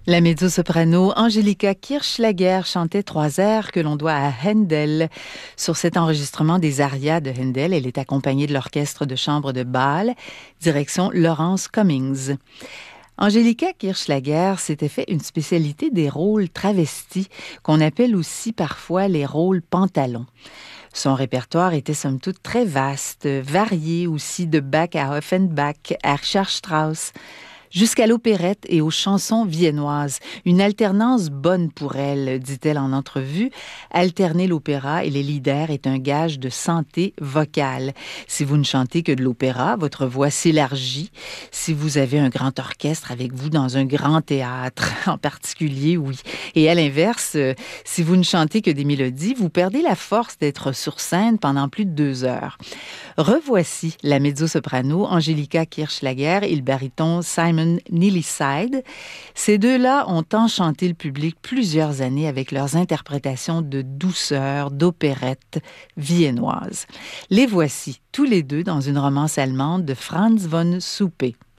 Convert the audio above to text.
La mezzo-soprano Angelika Kirchschlager chantait 3 airs que l'on doit à Handel. Sur cet enregistrement des arias de Handel, elle est accompagnée de l'orchestre de chambre de Bâle, direction Lawrence Cummings. Angelika Kirchschlager s'était fait une spécialité des rôles travestis, qu'on appelle aussi parfois les rôles pantalons. Son répertoire était somme toute très vaste, varié aussi de Bach à Offenbach, à Richard Strauss, jusqu'à l'opérette et aux chansons viennoises. Une alternance bonne pour elle, dit-elle en entrevue. Alterner l'opéra et les lieder est un gage de santé vocale. Si vous ne chantez que de l'opéra, votre voix s'élargit. Si vous avez un grand orchestre avec vous dans un grand théâtre, en particulier, oui. Et à l'inverse, si vous ne chantez que des mélodies, vous perdez la force d'être sur scène pendant plus de 2 heures. Revoici la mezzo-soprano Angelika Kirchschlager et le baryton Simon Nilisside. Ces deux-là ont enchanté le public plusieurs années avec leurs interprétations de douceur, d'opérette viennoise. Les voici tous les deux dans une romance allemande de Franz von Suppe.